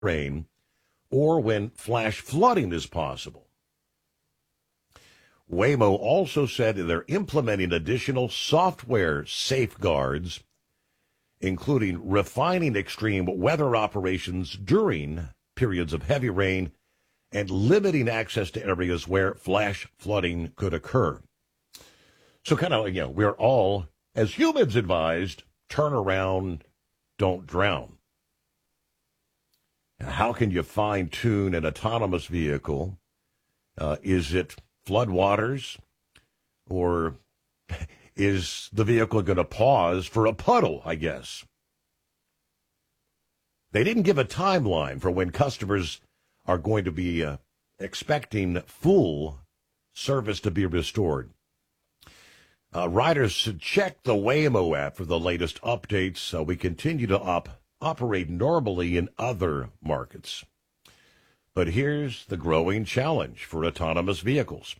rain or when flash flooding is possible. Waymo also said they're implementing additional software safeguards, including refining extreme weather operations during periods of heavy rain and limiting access to areas where flash flooding could occur. So we're all, as humans, advised, turn around, don't drown. How can you fine-tune an autonomous vehicle? Is it floodwaters, or is the vehicle going to pause for a puddle, I guess? They didn't give a timeline for when customers are going to be expecting full service to be restored. Riders should check the Waymo app for the latest updates so we continue to operate normally in other markets. But here's the growing challenge for autonomous vehicles.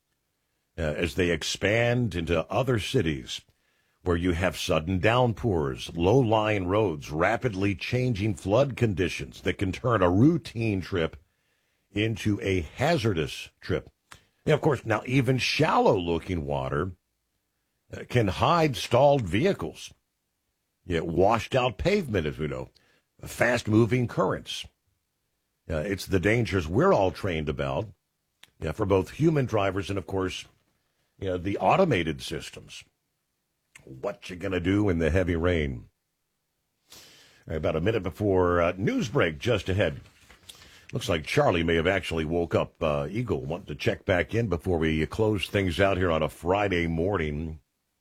As they expand into other cities where you have sudden downpours, low-lying roads, rapidly changing flood conditions that can turn a routine trip into a hazardous trip. And of course, now even shallow-looking water can hide stalled vehicles. Washed-out pavement, as we know, fast-moving currents. It's the dangers we're all trained about for both human drivers and, of course, the automated systems. What you going to do in the heavy rain? About a minute before news break just ahead. Looks like Charlie may have actually woke up Eagle, wanting to check back in before we close things out here on a Friday morning.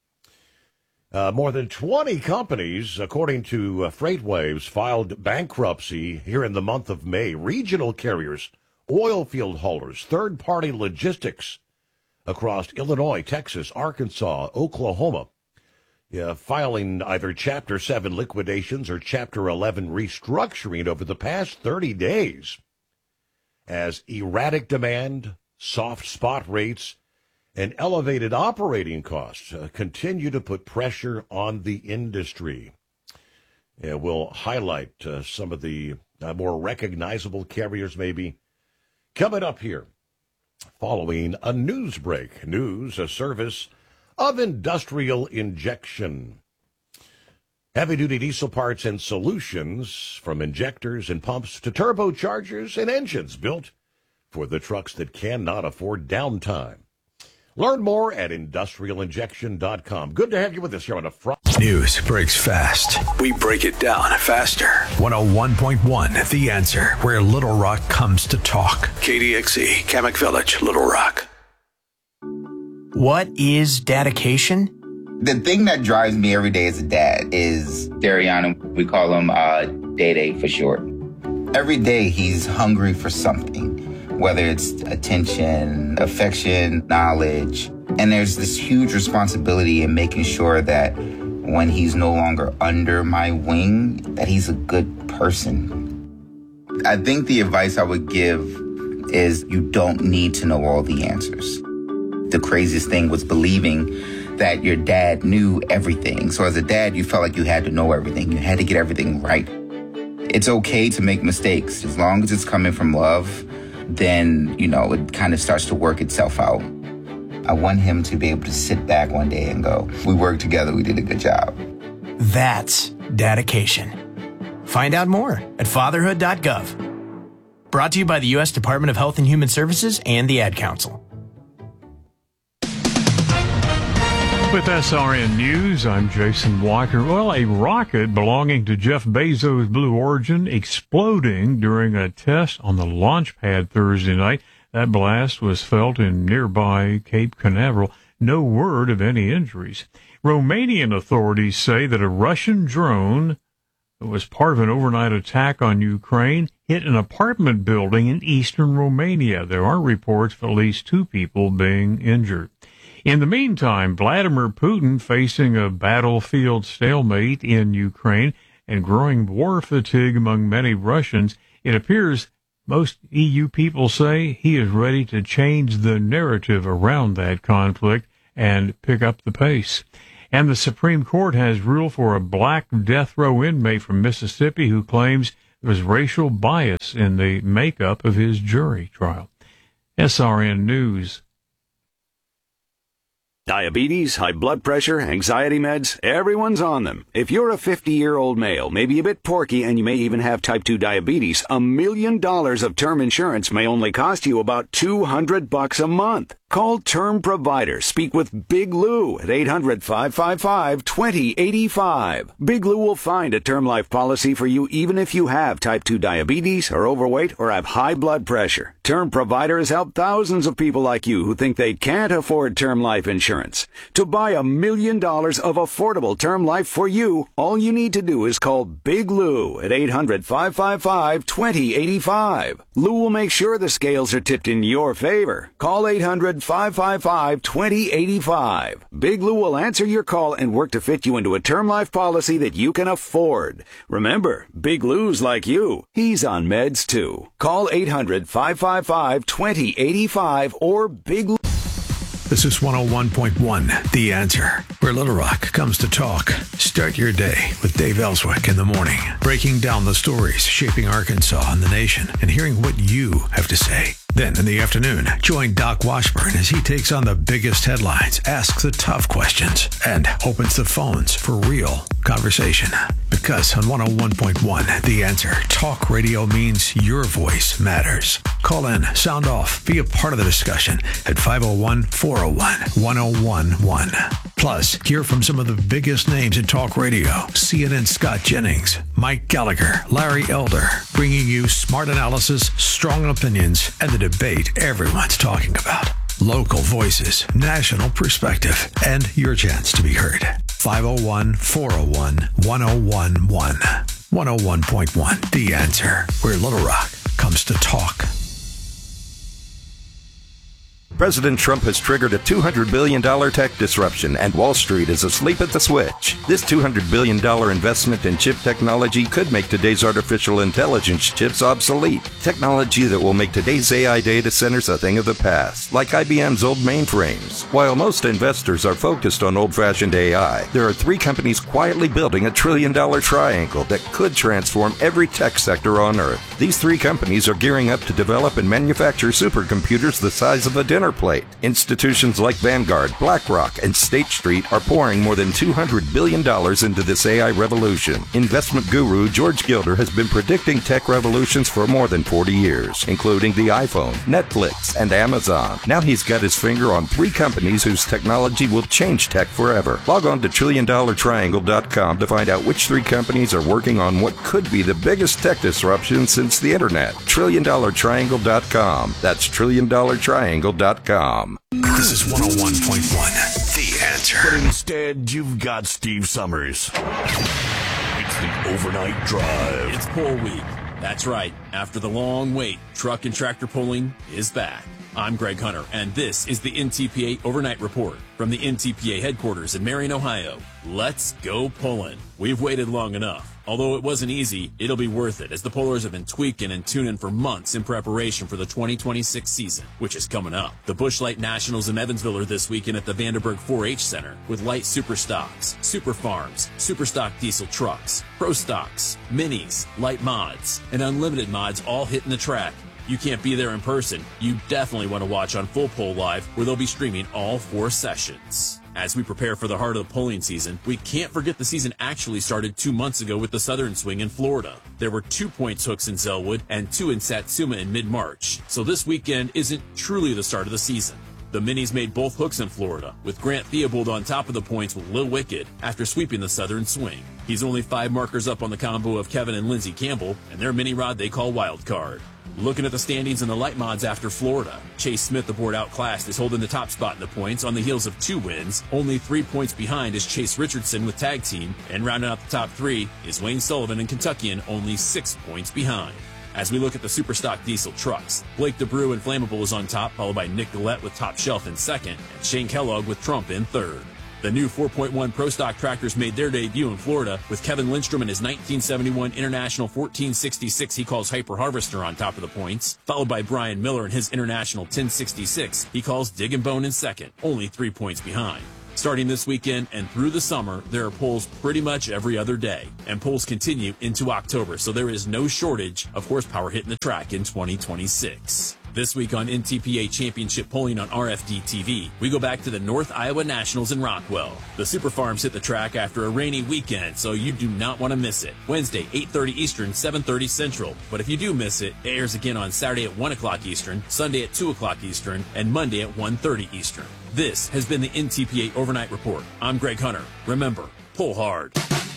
More than 20 companies, according to FreightWaves, filed bankruptcy here in the month of May. Regional carriers, oil field haulers, third-party logistics across Illinois, Texas, Arkansas, Oklahoma, filing either Chapter 7 liquidations or Chapter 11 restructuring over the past 30 days as erratic demand, soft spot rates, and elevated operating costs continue to put pressure on the industry. We'll highlight some of the more recognizable carriers maybe coming up here following a news break. News, a service of Industrial Injection. Heavy-duty diesel parts and solutions, from injectors and pumps to turbochargers and engines, built for the trucks that cannot afford downtime. Learn more at industrialinjection.com. Good to have you with us here on a Friday. News breaks fast. We break it down faster. 101.1 The Answer, where Little Rock comes to talk. KDXE, Kamak Village, Little Rock. What is dedication? The thing that drives me every day as a dad is Dariana. We call him Day for short. Every day he's hungry for something, whether it's attention, affection, knowledge. And there's this huge responsibility in making sure that when he's no longer under my wing, that he's a good person. I think the advice I would give is you don't need to know all the answers. The craziest thing was believing that your dad knew everything. So as a dad, you felt like you had to know everything. You had to get everything right. It's okay to make mistakes. As long as it's coming from love, then, it kind of starts to work itself out. I want him to be able to sit back one day and go, we worked together, we did a good job. That's dedication. Find out more at fatherhood.gov. Brought to you by the U.S. Department of Health and Human Services and the Ad Council. With SRN News, I'm Jason Walker. Well, a rocket belonging to Jeff Bezos' Blue Origin exploding during a test on the launch pad Thursday night. That blast was felt in nearby Cape Canaveral. No word of any injuries. Romanian authorities say that a Russian drone that was part of an overnight attack on Ukraine hit an apartment building in eastern Romania. There are reports of at least 2 people being injured. In the meantime, Vladimir Putin, facing a battlefield stalemate in Ukraine and growing war fatigue among many Russians, it appears most EU people say he is ready to change the narrative around that conflict and pick up the pace. And the Supreme Court has ruled for a black death row inmate from Mississippi who claims there was racial bias in the makeup of his jury trial. SRN News. Diabetes, high blood pressure, anxiety meds, everyone's on them. If you're a 50-year-old male, maybe a bit porky, and you may even have type 2 diabetes, $1 million of term insurance may only cost you about $200 a month. Call Term Provider. Speak with Big Lou at 800-555-2085. Big Lou will find a term life policy for you even if you have type 2 diabetes, are overweight, or have high blood pressure. Term Provider has helped thousands of people like you who think they can't afford term life insurance. To buy $1 million of affordable term life for you, all you need to do is call Big Lou at 800-555-2085. Lou will make sure the scales are tipped in your favor. Call 800-555-2085. Big Lou will answer your call and work to fit you into a term life policy that you can afford. Remember, Big Lou's like you. He's on meds too. Call 800-555-2085 or Big Lou. This is 101.1, The Answer, where Little Rock comes to talk. Start your day with Dave Ellswick in the morning, breaking down the stories shaping Arkansas and the nation and hearing what you have to say. Then in the afternoon, join Doc Washburn as he takes on the biggest headlines, asks the tough questions, and opens the phones for real conversation. Because on 101.1, The Answer, talk radio means your voice matters. Call in, sound off, be a part of the discussion at 501-401-1011. Plus, hear from some of the biggest names in talk radio. CNN Scott Jennings, Mike Gallagher, Larry Elder, bringing you smart analysis, strong opinions, and the debate everyone's talking about. Local voices, national perspective, and your chance to be heard. 501-401-1011. 101.1, The Answer, where Little Rock comes to talk. President Trump has triggered a $200 billion tech disruption, and Wall Street is asleep at the switch. This $200 billion investment in chip technology could make today's artificial intelligence chips obsolete. Technology that will make today's AI data centers a thing of the past, like IBM's old mainframes. While most investors are focused on old-fashioned AI, there are three companies quietly building a $1 trillion triangle that could transform every tech sector on Earth. These three companies are gearing up to develop and manufacture supercomputers the size of a dinner plate. Institutions like Vanguard, BlackRock, and State Street are pouring more than $200 billion into this AI revolution. Investment guru George Gilder has been predicting tech revolutions for more than 40 years, including the iPhone, Netflix, and Amazon. Now he's got his finger on three companies whose technology will change tech forever. Log on to TrillionDollarTriangle.com to find out which three companies are working on what could be the biggest tech disruption since the internet. TrillionDollarTriangle.com. That's TrillionDollarTriangle.com. This is 101.1, The Answer. But instead, you've got Steve Summers. It's the overnight drive. It's poll week. That's right. After the long wait, truck and tractor pulling is back. I'm Greg Hunter, and this is the NTPA Overnight Report from the NTPA headquarters in Marion, Ohio. Let's go pulling. We've waited long enough. Although it wasn't easy, it'll be worth it as the pullers have been tweaking and tuning for months in preparation for the 2026 season, which is coming up. The Busch Light Nationals in Evansville are this weekend at the Vanderburg 4-H Center with light super stocks, super farms, super stock diesel trucks, pro stocks, minis, light mods, and unlimited mods all hitting the track. You can't be there in person. You definitely want to watch on Full Pull Live, where they'll be streaming all 4 sessions. As we prepare for the heart of the pulling season, we can't forget the season actually started 2 months ago with the Southern Swing in Florida. There were 2 points hooks in Zellwood and 2 in Satsuma in mid-March, so this weekend isn't truly the start of the season. The Minis made both hooks in Florida, with Grant Theobald on top of the points with Lil Wicked after sweeping the Southern Swing. He's only 5 markers up on the combo of Kevin and Lindsey Campbell and their mini rod they call Wild Card. Looking at the standings in the light mods after Florida, Chase Smith aboard Outclassed is holding the top spot in the points on the heels of 2 wins. Only 3 points behind is Chase Richardson with Tag Team, and rounding out the top 3 is Wayne Sullivan and Kentuckian, only 6 points behind. As we look at the Superstock diesel trucks, Blake DeBrew and Flammable is on top, followed by Nick Gillette with Top Shelf in second, and Shane Kellogg with Trump in third. The new 4.1 Pro Stock tractors made their debut in Florida with Kevin Lindstrom and his 1971 International 1466 he calls Hyper Harvester on top of the points, followed by Brian Miller and his International 1066 he calls Dig and Bone in second, only 3 points behind. Starting this weekend and through the summer, there are polls pretty much every other day, and polls continue into October, so there is no shortage of horsepower hitting the track in 2026. This week on NTPA Championship Polling on RFD TV, we go back to the North Iowa Nationals in Rockwell. The Super Farms hit the track after a rainy weekend, so you do not want to miss it. Wednesday, 8:30 Eastern, 7:30 Central. But if you do miss it, it airs again on Saturday at 1 o'clock Eastern, Sunday at 2 o'clock Eastern, and Monday at 1:30 Eastern. This has been the NTPA Overnight Report. I'm Greg Hunter. Remember, pull hard.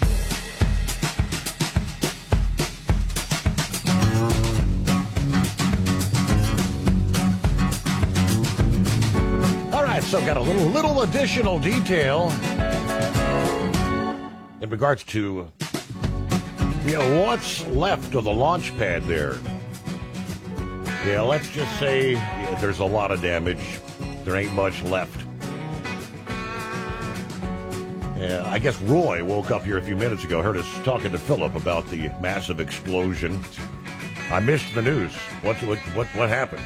So got a little additional detail in regards to what's left of the launch pad there. Yeah, let's just say there's a lot of damage. There ain't much left. Yeah, I guess Roy woke up here a few minutes ago, heard us talking to Philip about the massive explosion. I missed the news. What happened?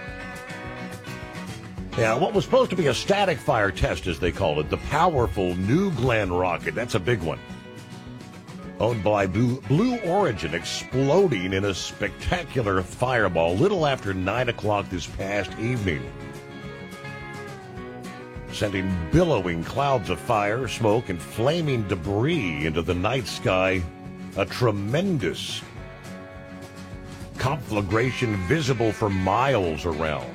Yeah, what was supposed to be a static fire test, as they called it, the powerful New Glenn rocket, that's a big one, owned by Blue Origin, exploding in a spectacular fireball little after 9 o'clock this past evening, sending billowing clouds of fire, smoke, and flaming debris into the night sky, a tremendous conflagration visible for miles around.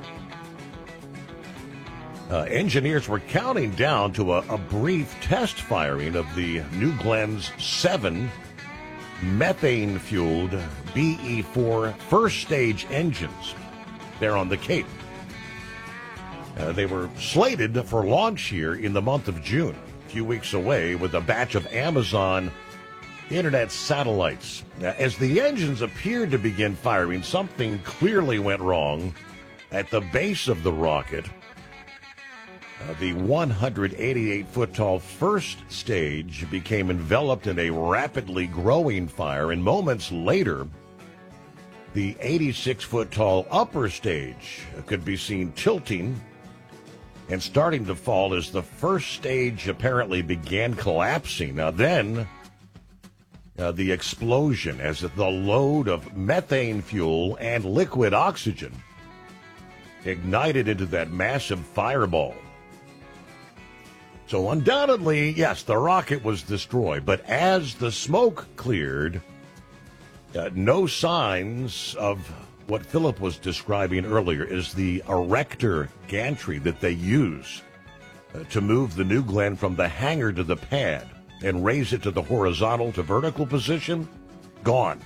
Engineers were counting down to a brief test firing of the New Glenn's 7 methane-fueled BE-4 first-stage engines there on the Cape. They were slated for launch here in the month of June, a few weeks away, with a batch of Amazon Internet satellites. As the engines appeared to begin firing, something clearly went wrong at the base of the rocket. The 188-foot-tall first stage became enveloped in a rapidly growing fire, and moments later, the 86-foot-tall upper stage could be seen tilting and starting to fall as the first stage apparently began collapsing. Now then, the explosion as the load of methane fuel and liquid oxygen ignited into that massive fireball. So undoubtedly, yes, the rocket was destroyed, but as the smoke cleared, no signs of what Philip was describing earlier is the erector gantry that they use to move the New Glenn from the hangar to the pad and raise it to the horizontal to vertical position, gone.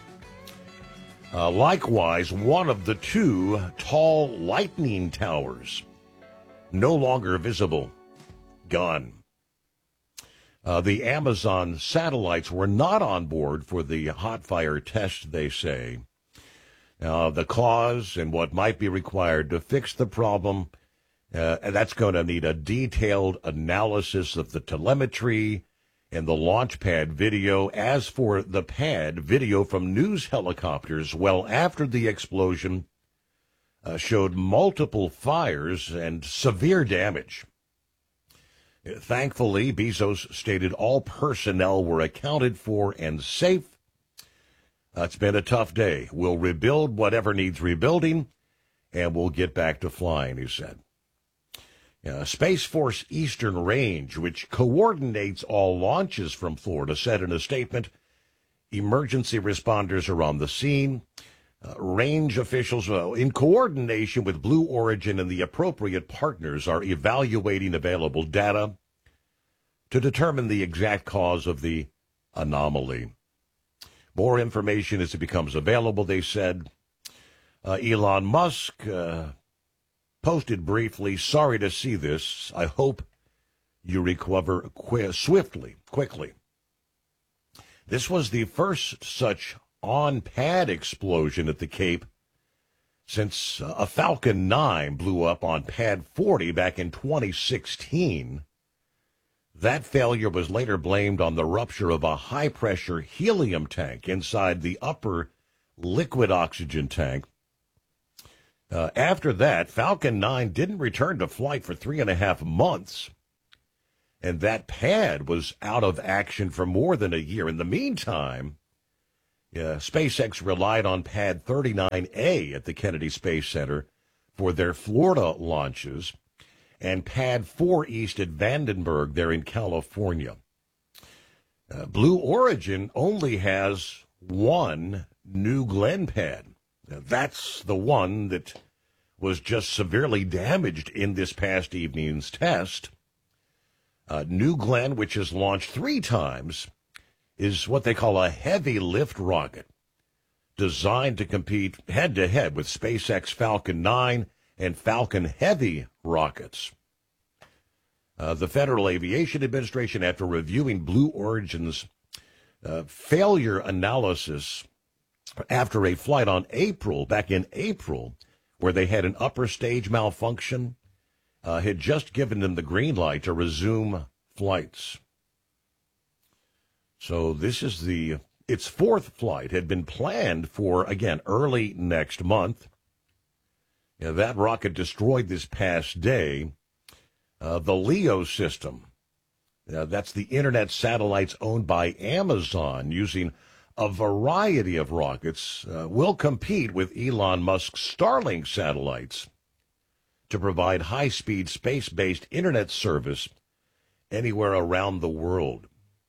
Likewise, one of the 2 tall lightning towers, no longer visible, gone. The Amazon satellites were not on board for the hot fire test, they say. The cause and what might be required to fix the problem, that's going to need a detailed analysis of the telemetry and the launch pad video. As for the pad, video from news helicopters well after the explosion showed multiple fires and severe damage. Thankfully, Bezos stated all personnel were accounted for and safe. It's been a tough day. We'll rebuild whatever needs rebuilding, and we'll get back to flying, he said. Space Force Eastern Range, which coordinates all launches from Florida, said in a statement, emergency responders are on the scene. Range officials, in coordination with Blue Origin and the appropriate partners, are evaluating available data to determine the exact cause of the anomaly. More information as it becomes available, they said. Elon Musk posted briefly, sorry to see this. I hope you recover quickly. This was the first such on-pad explosion at the Cape since a Falcon 9 blew up on Pad 40 back in 2016. That failure was later blamed on the rupture of a high-pressure helium tank inside the upper liquid oxygen tank. After that, Falcon 9 didn't return to flight for 3.5 months. And that pad was out of action for more than a year. In the meantime, SpaceX relied on Pad 39A at the Kennedy Space Center for their Florida launches and Pad 4 East at Vandenberg there in California. Blue Origin only has one New Glenn pad. Now, that's the one that was just severely damaged in this past evening's test. New Glenn, which has launched 3 times, is what they call a heavy lift rocket, designed to compete head-to-head with SpaceX Falcon 9 and Falcon Heavy rockets. The Federal Aviation Administration, after reviewing Blue Origin's failure analysis after a flight back in April, where they had an upper stage malfunction, had just given them the green light to resume flights. So this is its 4th flight, had been planned for, again, early next month. That rocket destroyed this past day the LEO system. That's the internet satellites owned by Amazon, using a variety of rockets, will compete with Elon Musk's Starlink satellites to provide high-speed space-based internet service anywhere around the world.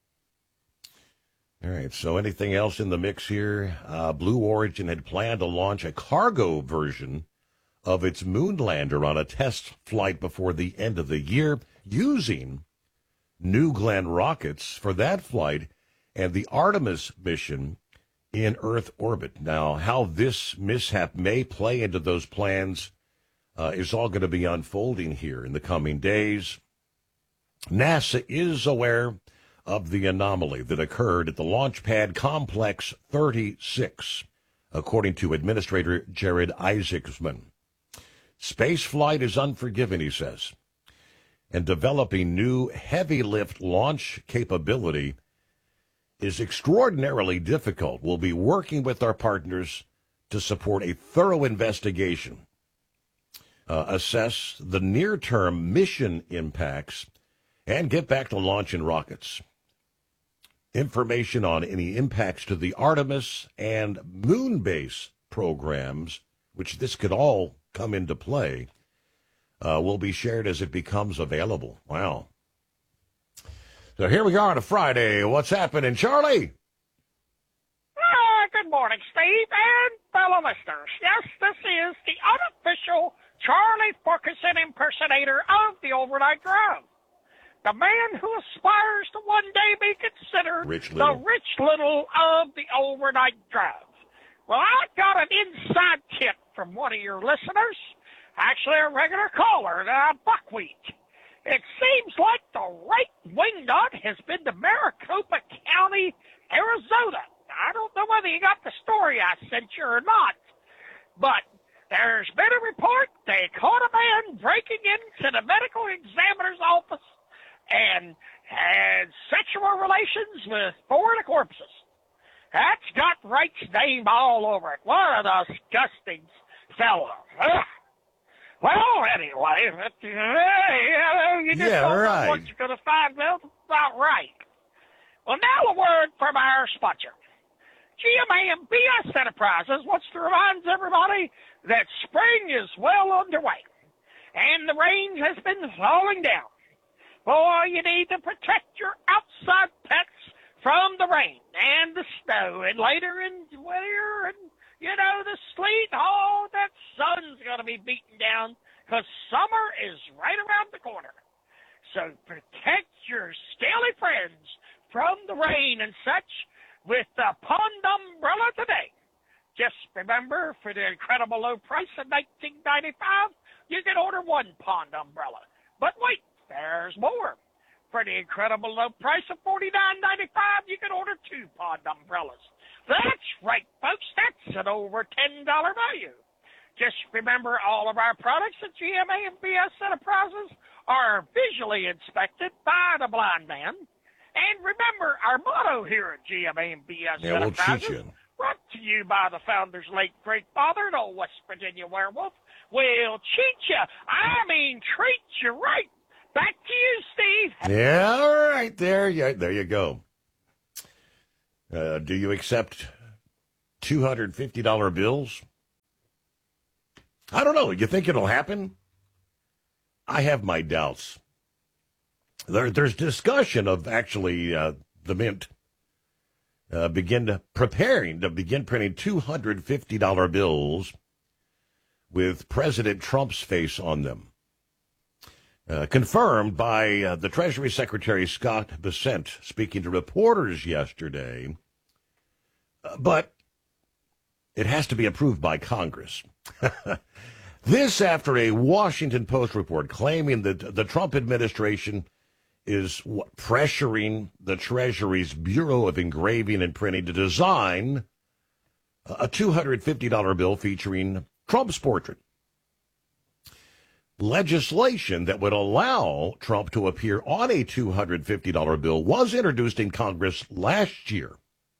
All right, so anything else in the mix here? Blue Origin had planned to launch a cargo version of its Moonlander on a test flight before the end of the year, using New Glenn rockets for that flight and the Artemis mission in Earth orbit. Now, how this mishap may play into those plans is all going to be unfolding here in the coming days. NASA is aware of the anomaly that occurred at the Launch Pad Complex 36, according to Administrator Jared Isaacman. Spaceflight is unforgiving, he says, and developing new heavy lift launch capability is extraordinarily difficult. We'll be working with our partners to support a thorough investigation, assess the near-term mission impacts, and get back to launching rockets. Information on any impacts to the Artemis and Moonbase programs, which this could all come into play, will be shared as it becomes available. Wow. So here we are on a Friday. What's happening, Charlie? Good morning, Steve, and fellow listeners. Yes, this is the unofficial Charlie Ferguson impersonator of the Overnight Drive. The man who aspires to one day be considered the Rich Little of the Overnight Drive. Well, I got an inside tip from one of your listeners, actually a regular caller, Buckwheat. It seems like the right wingnut has been to Maricopa County, Arizona. I don't know whether you got the story I sent you or not, but there's been a report they caught a man breaking into the medical examiner's office and had sexual relations with 4 of the corpses. That's got Wright's name all over it. What a disgusting fellow. Well, anyway, you just don't know what you're going to find. Well, about right. Well, now a word from our sponsor. GMA and BS Enterprises wants to remind everybody that spring is well underway, and the rain has been falling down. Boy, you need to protect your outside pets from the rain and the snow, and later in winter, and, the sleet. Oh, that sun's going to be beating down, because summer is right around the corner. So protect your scaly friends from the rain and such with the Pond Umbrella today. Just remember, for the incredible low price of $19.95, you can order 1 Pond Umbrella. But wait, there's more. For the incredible low price of $49.95, you can order 2 Pond Umbrellas. That's right, folks. That's an over $10 value. Just remember, all of our products at GMA and BS Enterprises are visually inspected by the blind man. And remember, our motto here at GMA and BS Enterprises, brought to you by the founder's late great father, an old West Virginia werewolf, will cheat you. I mean, treat you right. Back to you, Steve. Yeah, all right, there you go. Do you accept $250 bills? I don't know. You think it'll happen? I have my doubts. There's discussion of actually the Mint begin printing $250 bills with President Trump's face on them. Confirmed by the Treasury Secretary Scott Bessent speaking to reporters yesterday. But it has to be approved by Congress. This after a Washington Post report claiming that the Trump administration is pressuring the Treasury's Bureau of Engraving and Printing to design a $250 bill featuring Trump's portrait. Legislation that would allow Trump to appear on a $250 bill was introduced in Congress last year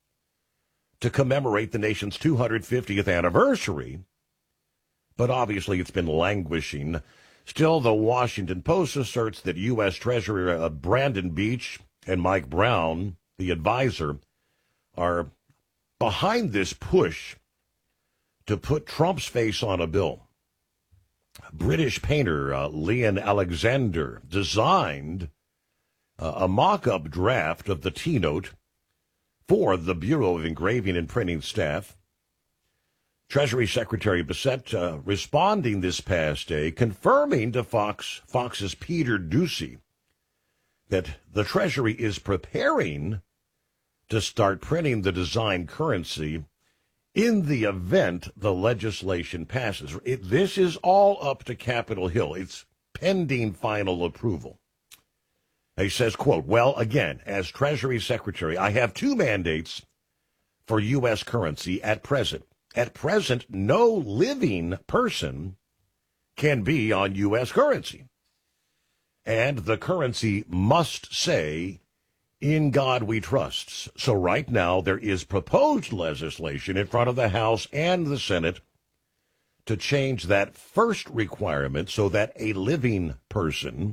to commemorate the nation's 250th anniversary, but obviously it's been languishing. Still, the Washington Post asserts that U.S. Treasurer Brandon Beach and Mike Brown, the advisor, are behind this push to put Trump's face on a bill. British painter Leon Alexander designed a mock-up draft of the T-note for the Bureau of Engraving and Printing staff. Treasury Secretary Bessent responding this past day, confirming to Fox's Peter Doocy that the Treasury is preparing to start printing the design currency in the event the legislation passes. This is all up to Capitol Hill. It's pending final approval. He says, quote, well, again, as Treasury Secretary, I have two mandates for U.S. currency at present. At present, no living person can be on U.S. currency. And the currency must say, in God we trust. So right now there is proposed legislation in front of the House and the Senate to change that first requirement so that a living person,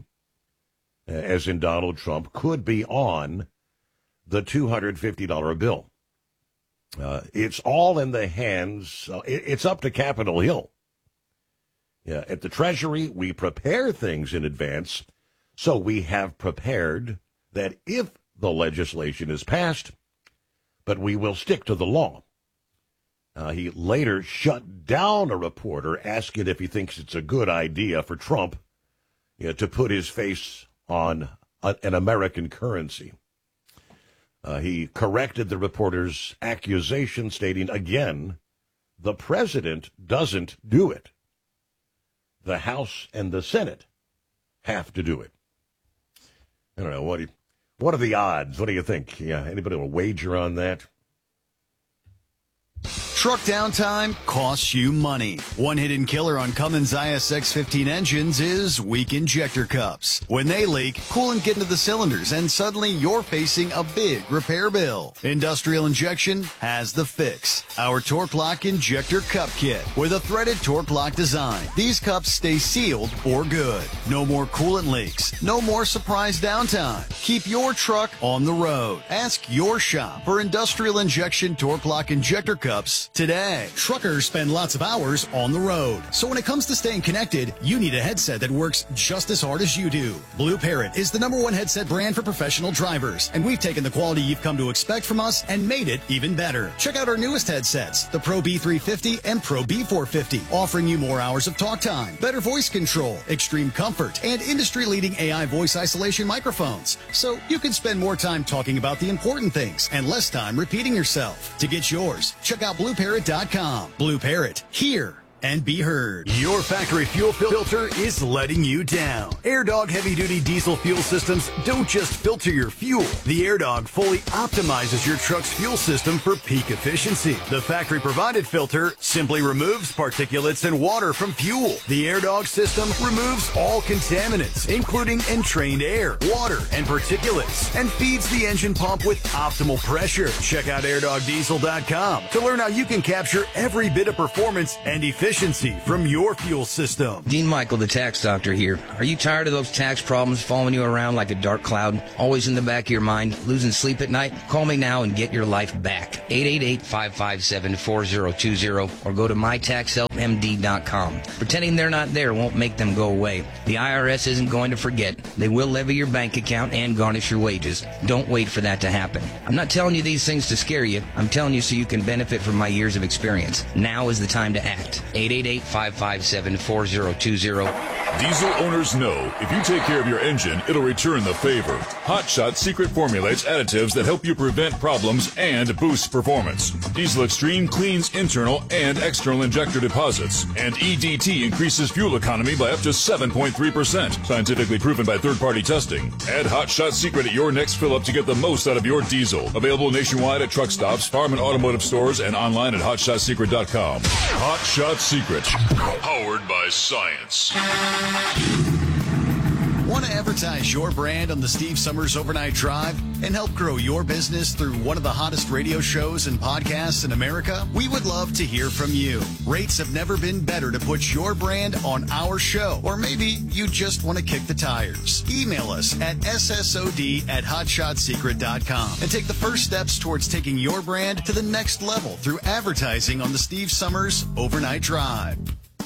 as in Donald Trump, could be on the $250 bill. It's all in the hands. It's up to Capitol Hill. Yeah, at the Treasury, we prepare things in advance, so we have prepared that if the legislation is passed, but we will stick to the law. He later shut down a reporter asking if he thinks it's a good idea for Trump to put his face on an American currency. He corrected the reporter's accusation, stating, again, the president doesn't do it. The House and the Senate have to do it. I don't know. What are the odds? What do you think? Yeah, anybody will wager on that? Truck downtime costs you money. One hidden killer on Cummins ISX-15 engines is weak injector cups. When they leak, coolant gets into the cylinders and suddenly you're facing a big repair bill. Industrial Injection has the fix. Our Torque Lock Injector Cup Kit with a threaded Torque Lock design. These cups stay sealed for good. No more coolant leaks. No more surprise downtime. Keep your truck on the road. Ask your shop for Industrial Injection Torque Lock Injector Cups today. Truckers spend lots of hours on the road. So when it comes to staying connected, you need a headset that works just as hard as you do. Blue Parrot is the #1 headset brand for professional drivers, and we've taken the quality you've come to expect from us and made it even better. Check out our newest headsets, the Pro B350 and Pro B450, offering you more hours of talk time, better voice control, extreme comfort, and industry-leading AI voice isolation microphones. So you can spend more time talking about the important things and less time repeating yourself. To get yours, check out BlueParrot.com. Blue Parrot, hear and be heard. Your factory fuel filter is letting you down. AirDog heavy-duty diesel fuel systems don't just filter your fuel. The AirDog fully optimizes your truck's fuel system for peak efficiency. The factory-provided filter simply removes particulates and water from fuel. The AirDog system removes all contaminants, including entrained air, water, and particulates, and feeds the engine pump with optimal pressure. Check out AirDogDiesel.com to learn how you can capture every bit of performance and efficiency efficiency from your fuel system. Dean Michael, the tax doctor here. Are you tired of those tax problems following you around like a dark cloud, always in the back of your mind, losing sleep at night? Call me now and get your life back. 888-557-4020 or go to mytaxhelpmd.com. Pretending they're not there won't make them go away. The IRS isn't going to forget. They will levy your bank account and garnish your wages. Don't wait for that to happen. I'm not telling you these things to scare you. I'm telling you so you can benefit from my years of experience. Now is the time to act. 888-557-4020. Diesel owners know if you take care of your engine, it'll return the favor. Hot Shot Secret formulates additives that help you prevent problems and boost performance. Diesel Extreme cleans internal and external injector deposits. And EDT increases fuel economy by up to 7.3%. Scientifically proven by third-party testing. Add Hot Shot Secret at your next fill-up to get the most out of your diesel. Available nationwide at truck stops, farm and automotive stores, and online at hotshotsecret.com. Hot Shot Secret. Powered by science. Want to advertise your brand on the Steve Summers Overnight Drive and help grow your business through one of the hottest radio shows and podcasts in America? We would love to hear from you. Rates have never been better to put your brand on our show. Or maybe you just want to kick the tires. Email us at ssod@hotshotsecret.com and take the first steps towards taking your brand to the next level through advertising on the Steve Summers Overnight Drive.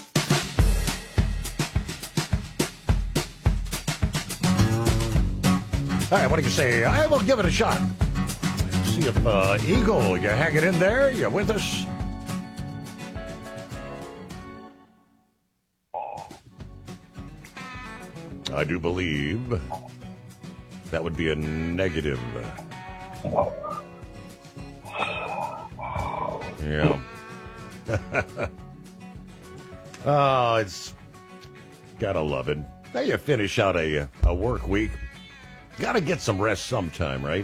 All right, what do you say? I will give it a shot. See if Eagle, you hanging in there? You with us? I do believe that would be a negative. Yeah. Oh, it's gotta love it. Now you finish out a work week. Got to get some rest sometime, right?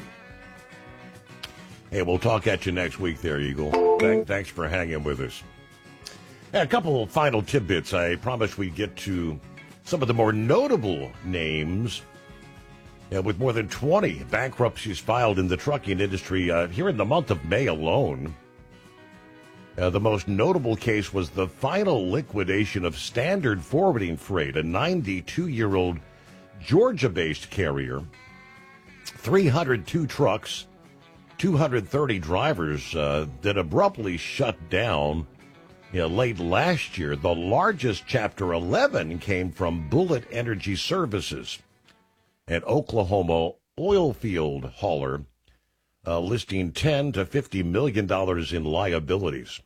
Hey, we'll talk at you next week there, Eagle. Thanks for hanging with us. Hey, a couple of final tidbits. I promised we'd get to some of the more notable names. With more than 20 bankruptcies filed in the trucking industry here in the month of May alone. The most notable case was the final liquidation of Standard Forwarding Freight, a 92-year-old Georgia-based carrier. 302 trucks, 230 drivers that abruptly shut down late last year. The largest Chapter 11 came from Bullet Energy Services, an Oklahoma oil field hauler, listing $10 to $50 million in liabilities.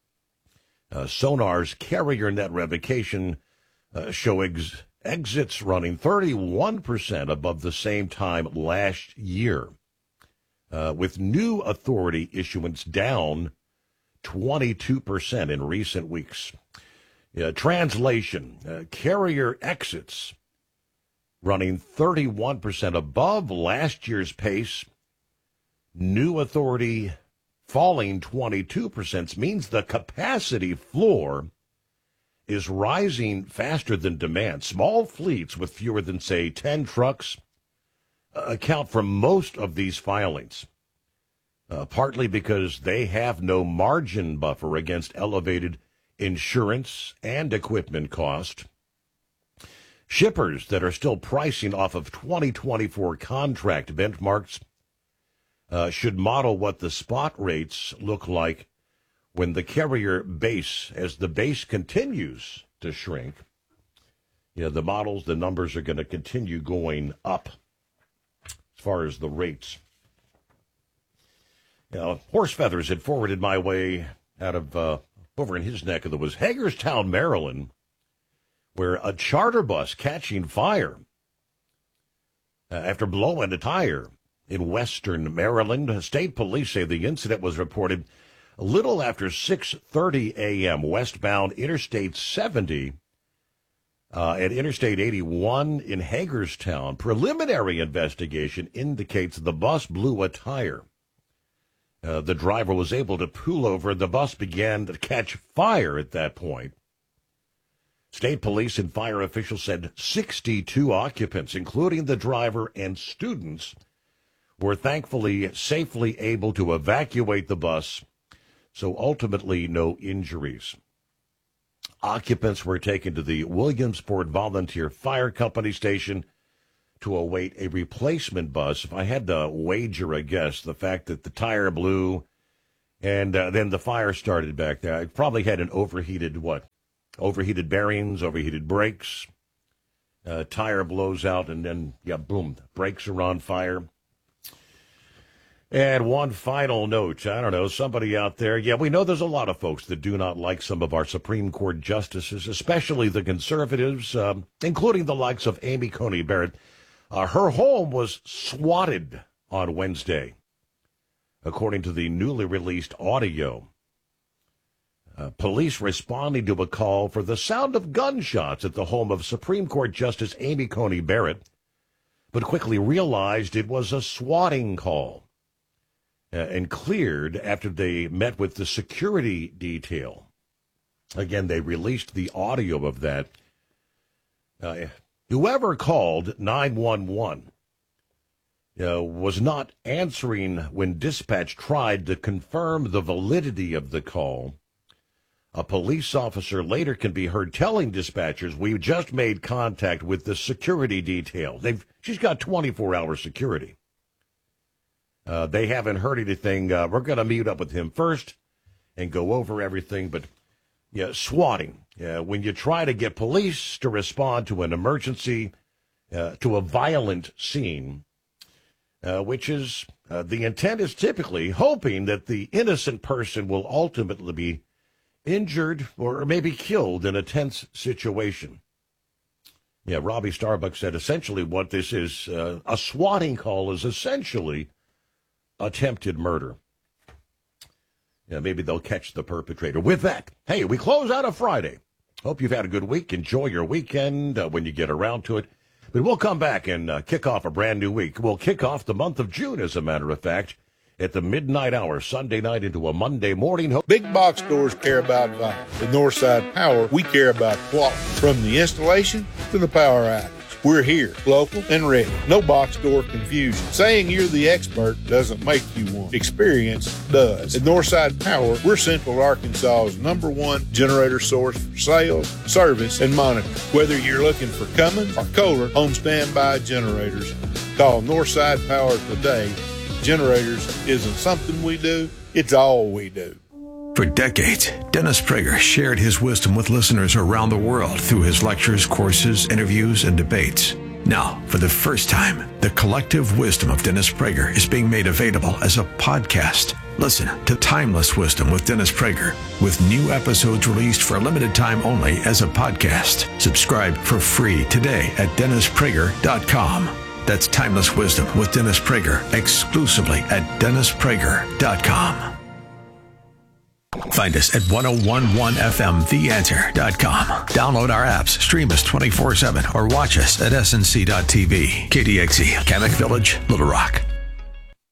Sonar's carrier net revocation show exits running 31% above the same time last year, with new authority issuance down 22% in recent weeks. Translation, carrier exits running 31% above last year's pace. New authority falling 22% means the capacity floor is rising faster than demand. Small fleets with fewer than, say, 10 trucks account for most of these filings, partly because they have no margin buffer against elevated insurance and equipment cost. Shippers that are still pricing off of 2024 contract benchmarks should model what the spot rates look like when the carrier base, as the base continues to shrink. The models, the numbers are going to continue going up as far as the rates. Horse Feathers had forwarded my way out of over in his neck of the woods, Hagerstown, Maryland, where a charter bus catching fire after blowing a tire in western Maryland. State police say the incident was reported a little after 6:30 a.m. westbound Interstate 70 at Interstate 81 in Hagerstown. Preliminary investigation indicates the bus blew a tire. The driver was able to pull over. The bus began to catch fire at that point. State police and fire officials said 62 occupants, including the driver and students, were thankfully safely able to evacuate the bus, so ultimately no injuries. occupants were taken to the Williamsport Volunteer Fire Company station to await a replacement bus. If I had to wager a guess, the fact that the tire blew and then the fire started back there, I probably had an overheated bearings, overheated brakes. Tire blows out, and then, boom, brakes are on fire. And one final note, I don't know, somebody out there, we know there's a lot of folks that do not like some of our Supreme Court justices, especially the conservatives, including the likes of Amy Coney Barrett. Her home was swatted on Wednesday, according to the newly released audio. Police responding to a call for the sound of gunshots at the home of Supreme Court Justice Amy Coney Barrett, but quickly realized it was a swatting call. And cleared after they met with the security detail. Again, they released the audio of that. Whoever called 911 was not answering when dispatch tried to confirm the validity of the call. A police officer later can be heard telling dispatchers, "We just made contact with the security detail." She's got 24-hour security. They haven't heard anything. We're going to meet up with him first and go over everything. But, swatting. When you try to get police to respond to an emergency, to a violent scene, which is the intent is typically hoping that the innocent person will ultimately be injured or maybe killed in a tense situation. Robbie Starbuck said essentially what this is, a swatting call is essentially attempted murder. Maybe they'll catch the perpetrator. With that, hey, we close out a Friday. Hope you've had a good week. Enjoy your weekend when you get around to it. But we'll come back and kick off a brand new week. We'll kick off the month of June, as a matter of fact, at the midnight hour, Sunday night into a Monday morning. Big box stores care about value. At Northside Power, we care about quality. From the installation to the power outage. We're here, local and ready. No box store confusion. Saying you're the expert doesn't make you one. Experience does. At Northside Power, we're Central Arkansas's #1 generator source for sales, service, and monitoring. Whether you're looking for Cummins or Kohler home standby generators, call Northside Power today. Generators isn't something we do, it's all we do. For decades, Dennis Prager shared his wisdom with listeners around the world through his lectures, courses, interviews, and debates. Now, for the first time, the collective wisdom of Dennis Prager is being made available as a podcast. Listen to Timeless Wisdom with Dennis Prager, with new episodes released for a limited time only as a podcast. Subscribe for free today at DennisPrager.com. That's Timeless Wisdom with Dennis Prager, exclusively at DennisPrager.com. Find us at 1011fmtheanswer.com. Download our apps, stream us 24/7, or watch us at snc.tv. KDXE, Kamek Village, Little Rock.